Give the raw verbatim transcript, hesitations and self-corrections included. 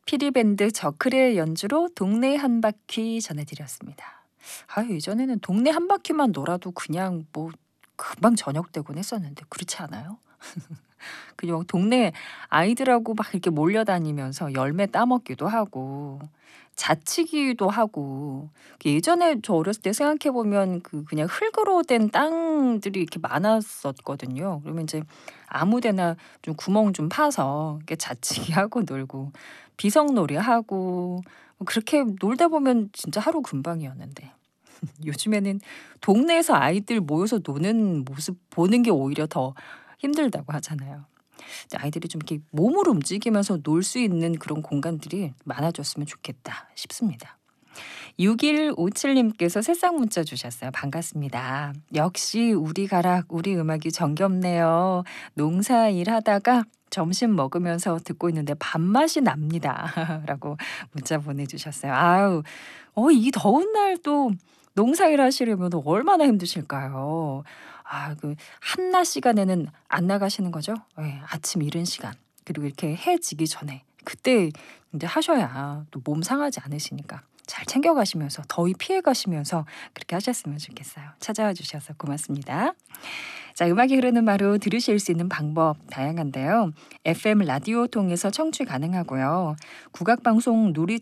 피리밴드 저크레의 연주로 동네 한 바퀴 전해드렸습니다. 아 예전에는 동네 한 바퀴만 놀아도 그냥 뭐 금방 저녁 되곤 했었는데 그렇지 않아요? 그냥 동네 아이들하고 막 이렇게 몰려다니면서 열매 따먹기도 하고 자치기도 하고 예전에 저 어렸을 때 생각해 보면 그 그냥 흙으로 된 땅들이 이렇게 많았었거든요. 그러면 이제 아무 데나 좀 구멍 좀 파서 이렇게 자치기하고 놀고 비석놀이하고 뭐 그렇게 놀다 보면 진짜 하루 금방이었는데 요즘에는 동네에서 아이들 모여서 노는 모습 보는 게 오히려 더 힘들다고 하잖아요. 아이들이 좀 이렇게 몸을 움직이면서 놀 수 있는 그런 공간들이 많아졌으면 좋겠다 싶습니다. 육일오칠 님께서 새싹 문자 주셨어요. 반갑습니다. 역시 우리 가락, 우리 음악이 정겹네요. 농사 일하다가 점심 먹으면서 듣고 있는데 밥맛이 납니다. 라고 문자 보내주셨어요. 아유, 어, 이 더운 날 또 농사일 하시려면 얼마나 힘드실까요? 아, 그 한낮 시간에는 안 나가시는 거죠? 예, 아침 이른 시간. 그리고 이렇게 해 지기 전에 그때 이제 하셔야 또 몸 상하지 않으시니까 잘 챙겨 가시면서 더위 피해 가시면서 그렇게 하셨으면 좋겠어요. 찾아와 주셔서 고맙습니다. 자, 음악이 흐르는 바로 들으실 수 있는 방법 다양한데요. 에프엠 라디오 통해서 청취 가능하고요. 국악방송 놀이